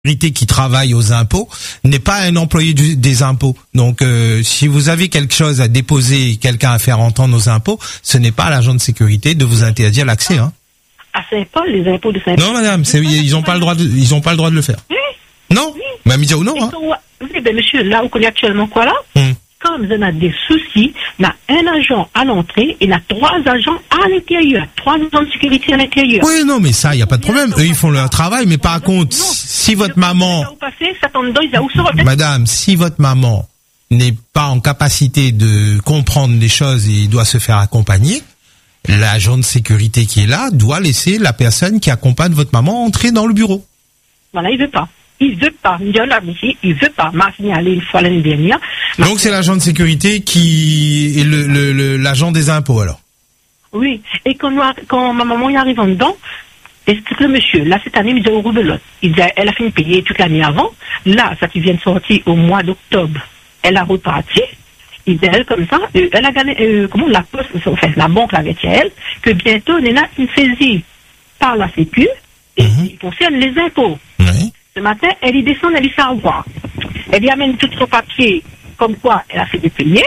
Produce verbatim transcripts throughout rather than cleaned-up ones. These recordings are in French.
qui travaille aux impôts n'est pas un employé du, des impôts. Donc, euh, si vous avez quelque chose à déposer, quelqu'un à faire entendre aux impôts, ce n'est pas à l'agent de sécurité de vous interdire l'accès. Hein. À Saint-Paul, les impôts de Saint-Paul. Non, madame, c'est, ils n'ont pas le droit de, ils ont pas le droit de le faire. Oui. Non. Oui. Même dire ou non. Hein. Oui, ben monsieur, là, vous connaissez actuellement quoi là? Hum. Quand vous en avez des soucis, il y a un agent à l'entrée et il y a trois agents à l'intérieur. Trois agents de sécurité à l'intérieur. Oui, non, mais ça, il n'y a pas de problème. Eux, ils font leur travail, mais par contre, si votre maman... Madame, si votre maman n'est pas en capacité de comprendre les choses et doit se faire accompagner, l'agent de sécurité qui est là doit laisser la personne qui accompagne votre maman entrer dans le bureau. Voilà, il veut pas. Il veut pas. Il veut pas. M'a signalé une fois l'année dernière. Donc c'est l'agent de sécurité qui est le, le, le, l'agent des impôts alors. Oui. Et quand, nous, quand ma maman y arrive en dedans, explique le monsieur. Là cette année, il me dit au roubelote. Il dit, elle a fini de payer toute l'année avant. Là, ça qui vient de sortir au mois d'octobre, elle a reparti. Il dit elle comme ça, euh, elle a gagné, euh, comment la poste, enfin la banque l'avait dit elle, que bientôt on est là une saisie par la Sécu et Mm-hmm. qui concerne les impôts. Oui. Ce matin, elle y descend, elle y savoir. Elle y amène tout son papier, comme quoi elle a fait des payer.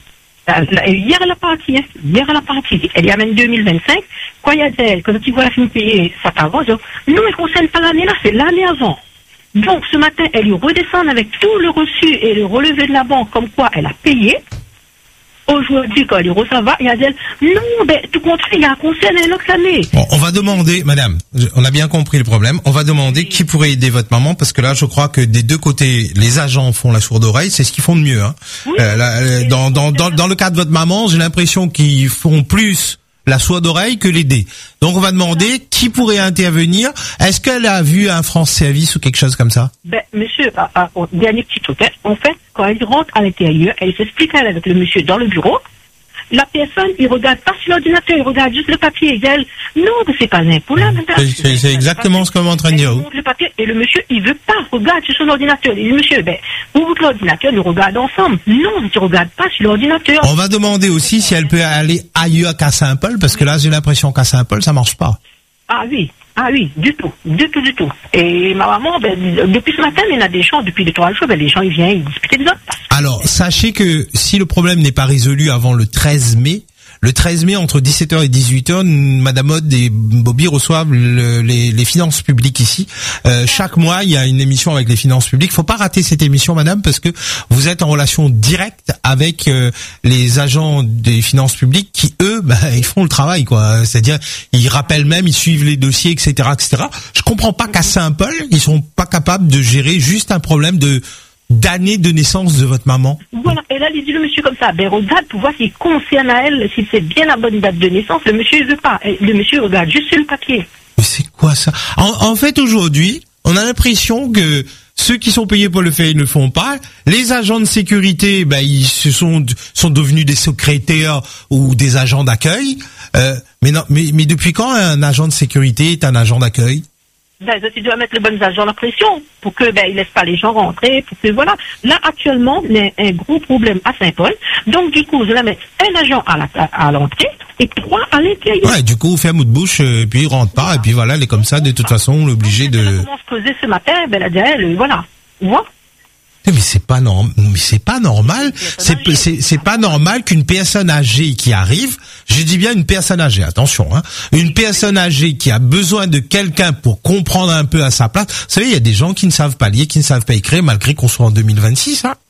Hier, elle a parti, hein. Hier, elle a parti. Elle y amène deux mille vingt-cinq. Quoi, il y a d'elle, quand tu vois la fin de payer, ça t'avance. Non, elle ne concerne pas l'année là, c'est l'année avant. Donc, ce matin, elle y redescend avec tout le reçu et le relevé de la banque, comme quoi elle a payé. Aujourd'hui, quand elle y reçoit, il y a d'elle, non, ben, tout contraire, il y a un concerne une autre année. Bon, on va demander, madame, on a bien compris le problème, on va demander qui pourrait aider votre maman, parce que là, je crois que des deux côtés, les agents font la sourde oreille, c'est ce qu'ils font de mieux. Hein. Oui. Euh, là, dans, dans, dans, dans le cas de votre maman, j'ai l'impression qu'ils font plus la sourde oreille que l'aider. Donc, on va demander qui pourrait intervenir. Est-ce qu'elle a vu un France Service ou quelque chose comme ça? Ben, monsieur, ah, ah, oh, dernier petit truc, hein. En fait, quand elle rentre à l'intérieur, elle s'explique elle, avec le monsieur dans le bureau. La personne, il regarde pas sur l'ordinateur, il regarde juste le papier. Il dit, elle, non, mais c'est pas un impôt là. C'est, c'est, c'est exactement ce qu'on est en train de dire. Elle montre le papier et le monsieur, il veut pas, regarde sur son ordinateur. Il dit, monsieur, ben, ouvre l'ordinateur, nous regarde ensemble. Non, tu regardes pas sur l'ordinateur. On va demander aussi si elle peut aller ailleurs qu'à Saint-Paul, parce que là, j'ai l'impression qu'à Saint-Paul, ça marche pas. Ah oui, ah oui, du tout, du tout, du tout. Et ma maman, ben, depuis ce matin, il y en a des gens, depuis les trois jours, ben, les gens, ils viennent, ils discutent des autres. Alors, sachez que si le problème n'est pas résolu avant le treize mai, le treize mai, entre dix-sept heures et dix-huit heures, Madame Aude et Bobby reçoivent le, les, les finances publiques ici. Euh, chaque mois, il y a une émission avec les finances publiques. Faut pas rater cette émission, madame, parce que vous êtes en relation directe avec euh, les agents des finances publiques qui, eux, bah, ils font le travail, quoi. C'est-à-dire, ils rappellent même, ils suivent les dossiers, et cetera, et cetera. Je comprends pas qu'à Saint-Paul, ils sont pas capables de gérer juste un problème de d'année de naissance de votre maman. Voilà, et là, il dit le monsieur comme ça, ben regarde pour voir s'il concerne à elle, si c'est bien la bonne date de naissance. Le monsieur, il veut pas. Le monsieur regarde juste sur le papier. Mais c'est quoi ça? En, en fait, aujourd'hui, on a l'impression que ceux qui sont payés pour le faire, ils ne le font pas. Les agents de sécurité, ben, ils se sont, sont devenus des secrétaires ou des agents d'accueil. Euh, mais non, mais, mais depuis quand un agent de sécurité est un agent d'accueil? Ben, tu dois mettre les bons agents la pression pour que, ben, ils laissent pas les gens rentrer, pour que, voilà. Là, actuellement, il y a un gros problème à Saint-Paul. Donc, du coup, je vais mettre un agent à la, à l'entrée et trois à l'intérieur. Ouais, du coup, on ferme de bouche, euh, puis il rentre pas, et puis voilà, elle est comme ça, de toute façon, on est obligé de... Elle commence à poser ce matin, ben, elle a dit, elle, voilà. Tu vois? Mais c'est pas normal, mais c'est pas normal, c'est c'est c'est pas normal qu'une personne âgée qui arrive, je dis bien une personne âgée, attention, hein, une personne âgée qui a besoin de quelqu'un pour comprendre un peu à sa place. Vous savez, il y a des gens qui ne savent pas lire, qui ne savent pas écrire, malgré qu'on soit en deux mille vingt-six, hein.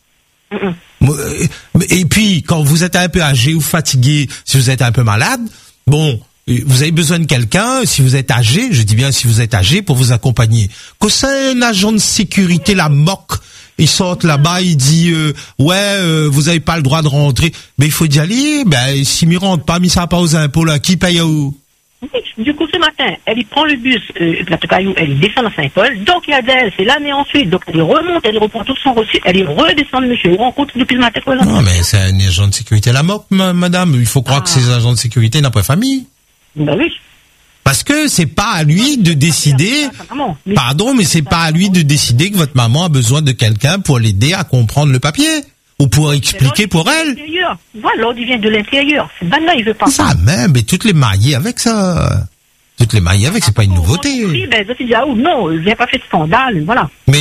Mm-mm. Et puis, quand vous êtes un peu âgé ou fatigué, si vous êtes un peu malade, bon, vous avez besoin de quelqu'un, si vous êtes âgé, je dis bien si vous êtes âgé, pour vous accompagner. Que c'est un agent de sécurité la moque. Ils sortent là-bas, il dit euh, ouais, euh, vous avez pas le droit de rentrer. Mais il faut y aller. Ben s'ils ne rentrent pas, mis ça pas aux impôts là, qui paye à où? Du coup, ce matin, elle y prend le bus, euh, la Caillou, elle descend à Saint-Paul. Donc il y a d'elle, c'est l'année ensuite. Donc elle remonte, elle reprend tout son reçu, elle y redescend, monsieur. On rencontre depuis le matin. Non, mais c'est un agent de sécurité la moque, madame. Il faut croire ah. que ces agents de sécurité n'ont pas famille. Ben oui. Parce que c'est pas à lui de décider, pardon, mais c'est pas à lui de décider que votre maman a besoin de quelqu'un pour l'aider à comprendre le papier. Ou pour expliquer pour elle. Voilà, l'ordre vient de l'intérieur. C'est ben là, il veut pas. Ça même, mais toutes les mariées avec ça. toutes les marier avec, c'est pas une nouveauté. Oui, ben, je dis, ah, non, j'ai pas fait de scandale, voilà. Mais